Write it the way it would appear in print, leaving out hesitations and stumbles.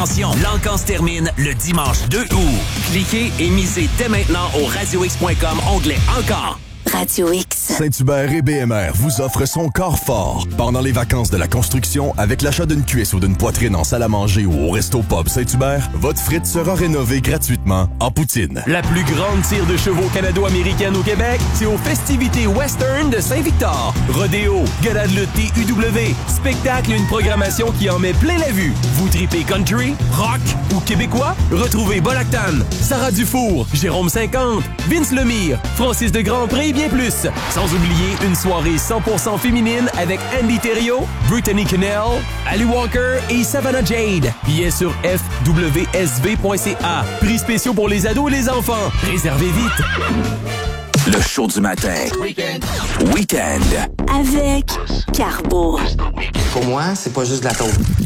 Attention, l'encan se termine le dimanche 2 août. Cliquez et misez dès maintenant au radiox.com, onglet Encore. Radio X. Saint-Hubert et BMR vous offrent son corps fort pendant les vacances de la construction avec l'achat d'une cuisse ou d'une poitrine en salle à manger ou au Resto Pub Saint-Hubert. Votre frite sera rénovée gratuitement en poutine. La plus grande tire de chevaux canado-américaine au Québec, c'est aux festivités western de Saint-Victor. Rodéo, gala de lutte TUW, spectacle et une programmation qui en met plein la vue. Vous tripez country, rock ou québécois? Retrouvez Bolactan, Sarah Dufour, Jérôme 50, Vince Lemire, Francis de Grandpré et bien plus. Sans oublier une soirée 100% féminine avec Andy Thériault, Brittany Connell, Ali Walker et Savannah Jade. Billets sur fwsv.ca. Prix spéciaux pour les ados et les enfants. Réservez vite. Le show du matin. Weekend. Avec Carbo. Pour moi, c'est pas juste de la taupe.